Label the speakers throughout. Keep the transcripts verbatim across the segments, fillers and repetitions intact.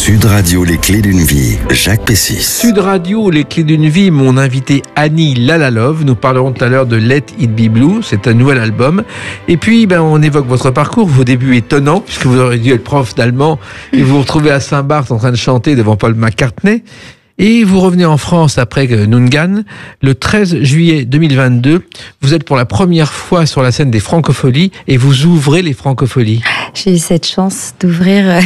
Speaker 1: Sud Radio, les clés d'une vie, Jacques Pessis.
Speaker 2: Sud Radio, les clés d'une vie, mon invité Annie Lalalove. Nous parlerons tout à l'heure de Let It Be Blue, c'est un nouvel album. Et puis, ben, on évoque votre parcours, vos débuts étonnants, puisque vous auriez dû être prof d'allemand et vous vous retrouvez à Saint-Barth en train de chanter devant Paul McCartney. Et vous revenez en France après Nungan, le treize juillet deux mille vingt-deux. Vous êtes pour la première fois sur la scène des Francopholies et vous ouvrez les Francopholies.
Speaker 3: J'ai eu cette chance d'ouvrir,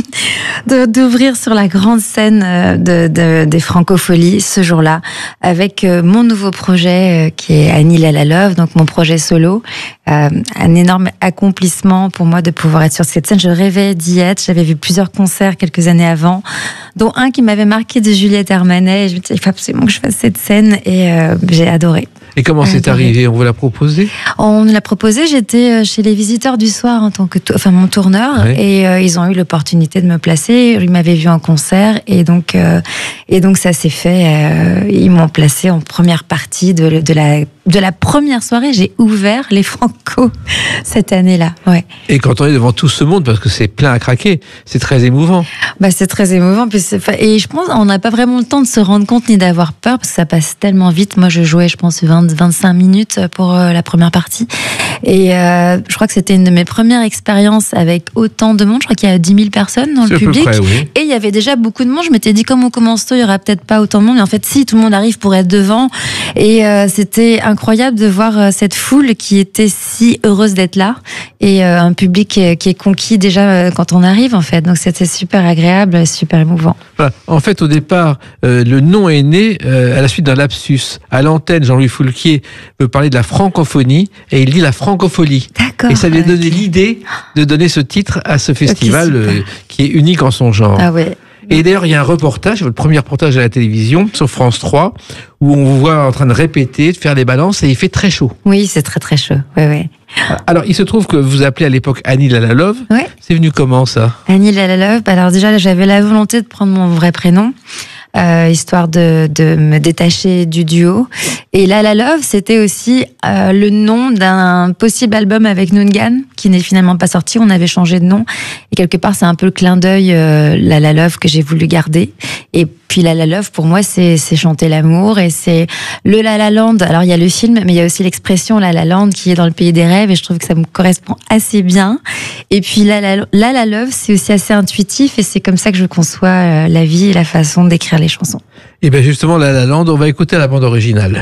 Speaker 3: de, d'ouvrir sur la grande scène de, de, des Francopholies ce jour-là, avec mon nouveau projet qui est Annie Lalalove, donc mon projet solo. Euh, un énorme accomplissement pour moi de pouvoir être sur cette scène. Je rêvais d'y être. J'avais vu plusieurs concerts quelques années avant, dont un qui m'avait marqué de Juliette Armanet. Et je me disais, il faut absolument que je fasse cette scène et euh, j'ai adoré.
Speaker 2: Et comment c'est arrivé? On vous l'a proposé?
Speaker 3: On me l'a proposé. J'étais chez les Visiteurs du Soir en tant que, to- enfin mon tourneur, oui. et euh, ils ont eu l'opportunité de me placer. Ils m'avaient vu en concert et donc euh, et donc ça s'est fait. Euh, ils m'ont placé en première partie de, de la de la première soirée. J'ai ouvert les Franco cette année-là. Ouais.
Speaker 2: Et quand on est devant tout ce monde, parce que c'est plein à craquer, c'est très émouvant.
Speaker 3: Bah c'est très émouvant. Puis c'est, et je pense on n'a pas vraiment le temps de se rendre compte ni d'avoir peur parce que ça passe tellement vite. Moi je jouais, je pense vingt vingt-cinq minutes pour euh, la première partie. Et euh, je crois que c'était une de mes premières expériences avec autant de monde. Je crois qu'il y a dix mille personnes dans
Speaker 2: c'est
Speaker 3: le public.
Speaker 2: À peu près, oui.
Speaker 3: Et il y avait déjà beaucoup de monde. Je m'étais dit, comme on commence tôt, il n'y aura peut-être pas autant de monde. Mais en fait, si, tout le monde arrive pour être devant. Et euh, c'était incroyable de voir euh, cette foule qui était si heureuse d'être là. Et euh, un public qui est, qui est conquis déjà euh, quand on arrive, en fait. Donc c'était super agréable, super émouvant.
Speaker 2: Enfin, en fait, au départ, euh, le nom est né euh, à la suite d'un lapsus. À l'antenne, Jean-Louis Foulquier veut parler de la francophonie et il dit la francophonie.
Speaker 3: D'accord.
Speaker 2: Et ça lui a donné
Speaker 3: okay.
Speaker 2: l'idée de donner ce titre à ce festival okay, euh, qui est unique en son genre.
Speaker 3: Ah ouais.
Speaker 2: Et d'ailleurs, il y a un reportage, votre premier reportage à la télévision, sur France trois, où on vous voit en train de répéter, de faire des balances, et il fait très chaud.
Speaker 3: Oui, c'est très très chaud. Ouais, ouais.
Speaker 2: Alors, il se trouve que vous appelez à l'époque Annie Lalalove.
Speaker 3: Ouais.
Speaker 2: C'est venu comment, ça?
Speaker 3: Annie Lalalove. Alors déjà, j'avais la volonté de prendre mon vrai prénom. Euh, histoire de, de me détacher du duo. Et Lalalove, c'était aussi euh, le nom d'un possible album avec Nungan, qui n'est finalement pas sorti. On avait changé de nom. Et quelque part, c'est un peu le clin d'œil euh, Lalalove que j'ai voulu garder. Et puis Lalalove, pour moi, c'est, c'est chanter l'amour. Et c'est le La La Land. Alors, il y a le film, mais il y a aussi l'expression La La Land qui est dans le pays des rêves. Et je trouve que ça me correspond assez bien. Et puis Lalalove, c'est aussi assez intuitif. Et c'est comme ça que je conçois euh, la vie et la façon d'écrire les chansons.
Speaker 2: Et bien justement, La La Land, on va écouter la bande originale.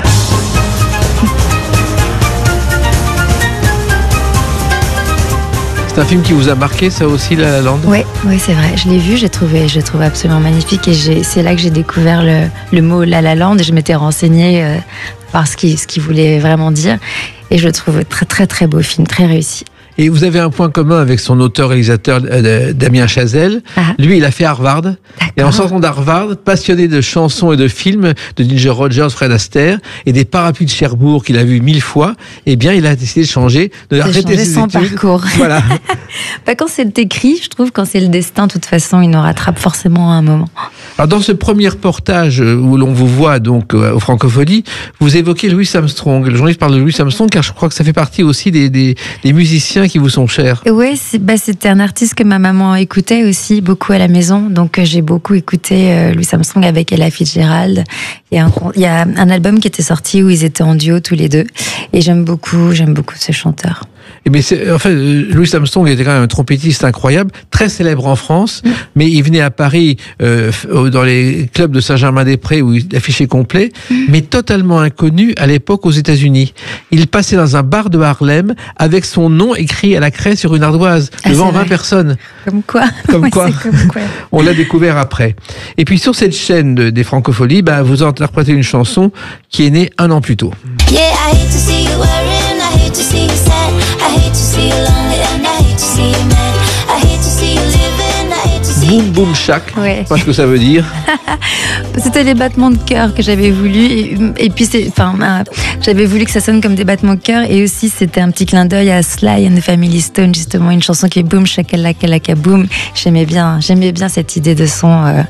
Speaker 2: C'est un film qui vous a marqué, ça aussi, La La Land?
Speaker 3: Oui, oui, c'est vrai. Je l'ai vu, j'ai trouvé, je l'ai trouvé absolument magnifique. Et j'ai, c'est là que j'ai découvert le, le mot La La Land. Et je m'étais renseignée euh, par ce qu'il, ce qu'il voulait vraiment dire. Et je le trouve très, très, très beau film, très réussi.
Speaker 2: Et vous avez un point commun avec son auteur-réalisateur euh, Damien Chazelle. Ah. Lui, il a fait Harvard. D'accord. Et en sortant d'Harvard, passionné de chansons et de films de Ginger Rogers, Fred Astaire et des parapluies de Cherbourg qu'il a vu mille fois, eh bien, il a décidé de changer, de, de arrêter ses
Speaker 3: son
Speaker 2: études.
Speaker 3: Parcours.
Speaker 2: Voilà.
Speaker 3: Bah, quand c'est écrit, je trouve, quand c'est le destin, de toute façon, il nous rattrape forcément à un moment.
Speaker 2: Alors, dans ce premier reportage où l'on vous voit donc aux Francopholies, vous évoquez Louis Armstrong. Le journaliste parle de Louis Armstrong car je crois que ça fait partie aussi des, des, des musiciens qui vous sont chers.
Speaker 3: Oui, c'est, bah, c'était un artiste que ma maman écoutait aussi beaucoup à la maison. Donc, euh, j'ai beaucoup écouté euh, Louis Armstrong avec Ella Fitzgerald. Il y, a un, il y a un album qui était sorti où ils étaient en duo tous les deux. Et j'aime beaucoup, j'aime beaucoup ce chanteur.
Speaker 2: Mais c'est, en fait, Louis Armstrong était quand même un trompettiste incroyable, très célèbre en France, mmh. mais il venait à Paris euh, dans les clubs de Saint-Germain-des-Prés où il affichait complet, mmh. mais totalement inconnu à l'époque aux États-Unis. Il passait dans un bar de Harlem avec son nom écrit à la craie sur une ardoise ah, devant vingt personnes.
Speaker 3: Comme quoi,
Speaker 2: comme
Speaker 3: ouais,
Speaker 2: quoi.
Speaker 3: Comme quoi.
Speaker 2: On l'a découvert après. Et puis sur cette chaîne de, des Francopholies, bah, vous interprétez une chanson qui est née un an plus tôt. Yeah, I hate to see you worrying, I hate to see you sad, I hate to see you lonely and I hate to see you mad, I hate to see you living, I hate to see you... Boom Boom Shack, ouais. Je sais pas ce que ça veut dire.
Speaker 3: C'était les battements de cœur que j'avais voulu et, et puis c'est, enfin, euh, j'avais voulu que ça sonne comme des battements de cœur et aussi c'était un petit clin d'œil à Sly and the Family Stone, justement une chanson qui est Boom Shakalaka Boom. J'aimais bien, j'aimais bien cette idée de son euh,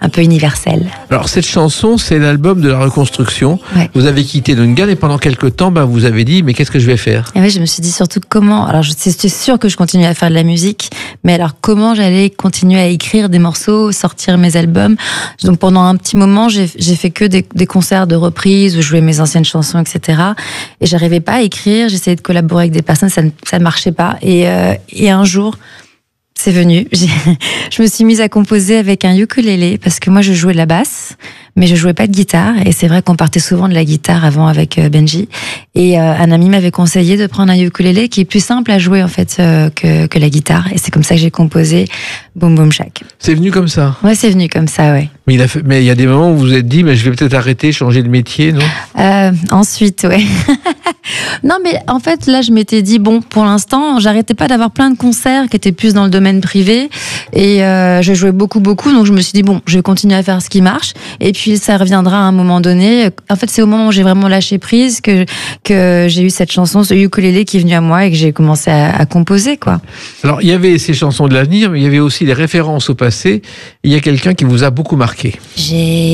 Speaker 3: un peu universel.
Speaker 2: Alors cette chanson, c'est l'album de la reconstruction.
Speaker 3: Ouais.
Speaker 2: Vous avez quitté Dungan et pendant quelques temps, ben, vous avez dit, mais qu'est-ce que je vais faire?
Speaker 3: Et ouais, je me suis dit surtout comment. Alors, c'est sûr que je continue à faire de la musique, mais alors comment j'allais continuer à écrire des morceaux, sortir mes albums. Donc pendant un petit moment, j'ai fait que des, des concerts de reprise où je jouais mes anciennes chansons, et cetera. Et j'arrivais pas à écrire. J'essayais de collaborer avec des personnes, ça ne, ça ne marchait pas. Et, euh, et un jour, c'est venu. Je me suis mise à composer avec un ukulélé parce que moi je jouais de la basse, mais je jouais pas de guitare. Et c'est vrai qu'on partait souvent de la guitare avant avec Benji. Et euh, un ami m'avait conseillé de prendre un ukulélé qui est plus simple à jouer en fait euh, que, que la guitare. Et c'est comme ça que j'ai composé Boom Boom Shack.
Speaker 2: C'est venu comme ça?
Speaker 3: Ouais, c'est venu comme ça, ouais.
Speaker 2: Mais il, a fait, mais il y a des moments où vous vous êtes dit, mais je vais peut-être arrêter, changer de métier, non?
Speaker 3: euh, Ensuite, ouais. Non, mais en fait, là, je m'étais dit, bon, pour l'instant, j'arrêtais pas d'avoir plein de concerts qui étaient plus dans le domaine privé. Et euh, je jouais beaucoup, beaucoup. Donc, je me suis dit, bon, je vais continuer à faire ce qui marche. Et puis, ça reviendra à un moment donné. En fait, c'est au moment où j'ai vraiment lâché prise que, que j'ai eu cette chanson, ce ukulélé qui est venu à moi et que j'ai commencé à, à composer, quoi.
Speaker 2: Alors, il y avait ces chansons de l'avenir, mais il y avait aussi des références au passé. Il y a quelqu'un qui vous a beaucoup marqué.
Speaker 3: J'ai